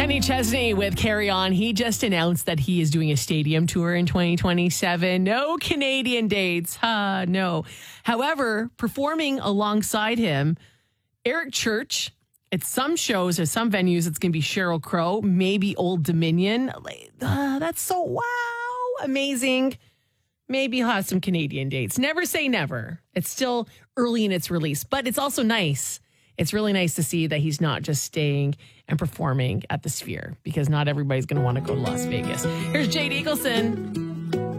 Kenny Chesney with Carry On. He just announced that he is doing a stadium tour in 2027. No Canadian dates. No. However, performing alongside him, Eric Church. At some shows or some venues, it's going to be Sheryl Crow, maybe Old Dominion. That's so wow. Amazing. Maybe he'll have some Canadian dates. Never say never. It's still early in its release, but it's also nice. It's really nice to see that he's not just staying and performing at the Sphere, because not everybody's going to want to go to Las Vegas. Here's Jade Eagleson.